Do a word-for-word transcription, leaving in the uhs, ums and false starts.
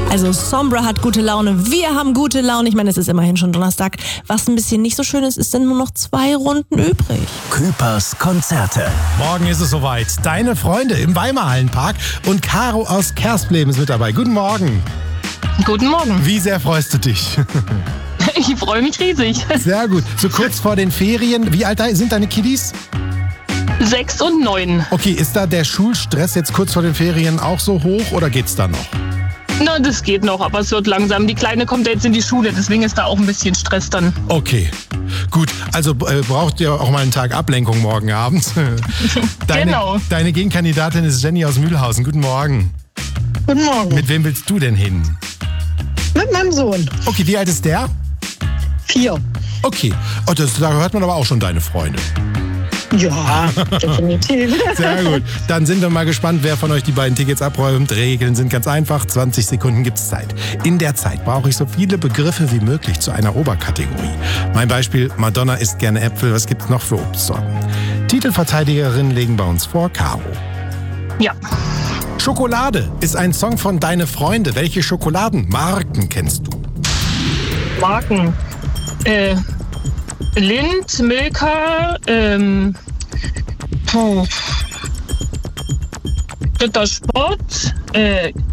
Also Sombra hat gute Laune, wir haben gute Laune. Ich meine, es ist immerhin schon Donnerstag. Was ein bisschen nicht so schön ist, ist denn nur noch zwei Runden übrig. Küpers Konzerte. Morgen ist es soweit. Deine Freunde im Weimarhallenpark und Caro aus Kerspleben ist mit dabei. Guten Morgen. Guten Morgen. Wie sehr freust du dich? Ich freue mich riesig. Sehr gut. So kurz vor den Ferien. Wie alt sind deine Kiddies? Sechs und neun. Okay, ist da der Schulstress jetzt kurz vor den Ferien auch so hoch oder geht's da noch? Na, das geht noch, aber es wird langsam. Die Kleine kommt jetzt in die Schule, deswegen ist da auch ein bisschen Stress dann. Okay, gut. Also äh, braucht ihr auch mal einen Tag Ablenkung morgen Abend. Deine, Genau. Deine Gegenkandidatin ist Jenny aus Mühlhausen. Guten Morgen. Guten Morgen. Mit wem willst du denn hin? Mit meinem Sohn. Okay, wie alt ist der? Vier. Okay, oh, das, da hört man aber auch schon deine Freunde. Ja, definitiv. Sehr gut. Dann sind wir mal gespannt, wer von euch die beiden Tickets abräumt. Regeln sind ganz einfach. zwanzig Sekunden gibt's Zeit. In der Zeit brauche ich so viele Begriffe wie möglich zu einer Oberkategorie. Mein Beispiel, Madonna isst gerne Äpfel. Was gibt's noch für Obstsorten? Titelverteidigerinnen legen bei uns vor Caro. Ja. Schokolade ist ein Song von Deine Freunde. Welche Schokoladenmarken kennst du? Marken. Äh, Lind, Milka, ähm, puh, Rittersport, äh,